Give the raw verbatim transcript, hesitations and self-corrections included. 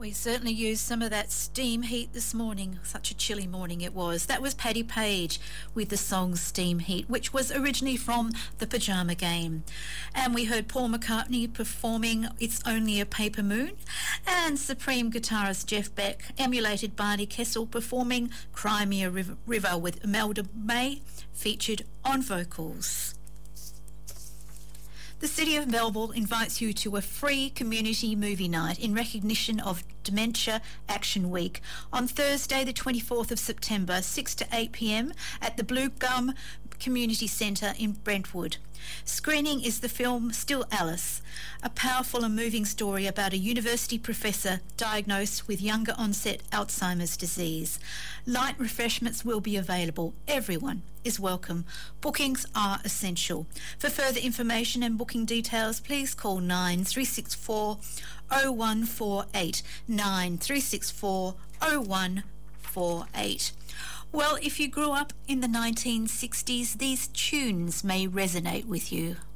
We certainly used some of that steam heat this morning. Such a chilly morning it was. That was Paddy Page with the song Steam Heat, which was originally from The Pyjama Game. And we heard Paul McCartney performing It's Only a Paper Moon, and Supreme guitarist Jeff Beck emulated Barney Kessel performing Crimea River with Imelda May featured on vocals. The City of Melbourne invites you to a free community movie night in recognition of Dementia Action Week on Thursday the twenty-fourth of September, six to eight p m at the Blue Gum Community Centre in Brentwood. Screening is the film Still Alice, a powerful and moving story about a university professor diagnosed with younger onset Alzheimer's disease. Light refreshments will be available. Everyone is welcome. Bookings are essential. For further information and booking details, please call nine three six four oh one four eight, nine three six four oh one four eight. Well, if you grew up in the nineteen sixties, these tunes may resonate with you.